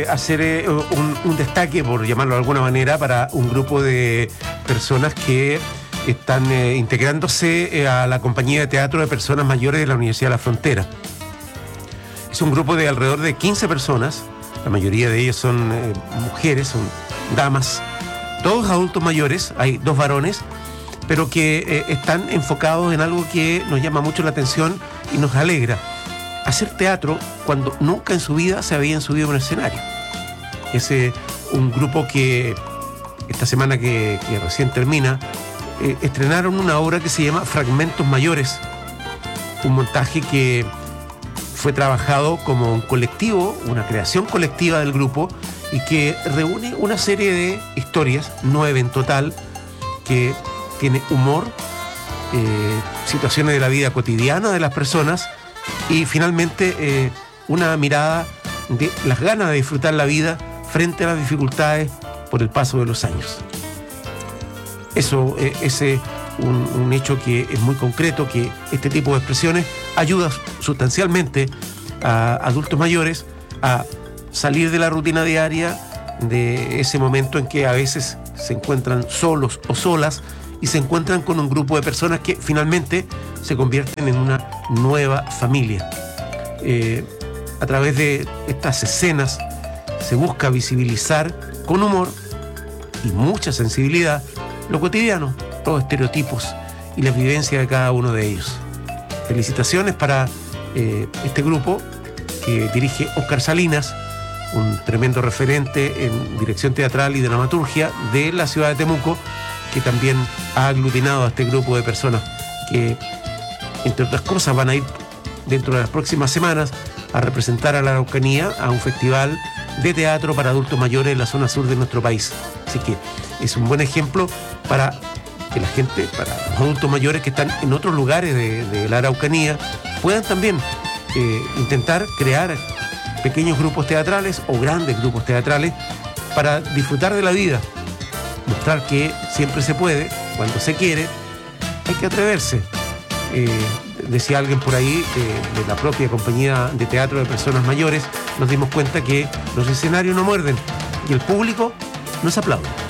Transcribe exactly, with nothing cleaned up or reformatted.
hacer eh, un, un destaque, por llamarlo de alguna manera, para un grupo de personas que están eh, integrándose eh, a la compañía de teatro de personas mayores de la Universidad de la Frontera. Es un grupo de alrededor de quince personas, la mayoría de ellos son eh, mujeres, son damas, todos adultos mayores, hay dos varones, pero que eh, están enfocados en algo que nos llama mucho la atención y nos alegra: hacer teatro cuando nunca en su vida se habían subido a un escenario. Es eh, un grupo que esta semana que, que recién termina, eh, estrenaron una obra que se llama Fragmentos Mayores, un montaje que fue trabajado como un colectivo, una creación colectiva del grupo, y que reúne una serie de historias, nueve en total, que tiene humor, eh, situaciones de la vida cotidiana de las personas y finalmente eh, una mirada de las ganas de disfrutar la vida frente a las dificultades por el paso de los años. Eso eh, es eh, un, un hecho que es muy concreto, que este tipo de expresiones ayuda sustancialmente a adultos mayores a salir de la rutina diaria, de ese momento en que a veces se encuentran solos o solas y se encuentran con un grupo de personas que finalmente se convierten en una nueva familia. Eh, a través de estas escenas se busca visibilizar con humor y mucha sensibilidad lo cotidiano, los estereotipos y las vivencias de cada uno de ellos. Felicitaciones para eh, este grupo que dirige Óscar Salinas, un tremendo referente en dirección teatral y dramaturgia de la ciudad de Temuco, que también ha aglutinado a este grupo de personas que, entre otras cosas, van a ir dentro de las próximas semanas a representar a la Araucanía a un festival de teatro para adultos mayores en la zona sur de nuestro país. Así que es un buen ejemplo para que la gente, para los adultos mayores que están en otros lugares de, de la Araucanía, puedan también eh, intentar crear pequeños grupos teatrales o grandes grupos teatrales para disfrutar de la vida, mostrar que siempre se puede, cuando se quiere, hay que atreverse. Eh, decía alguien por ahí, de, de la propia compañía de teatro de personas mayores, nos dimos cuenta que los escenarios no muerden y el público nos aplaude.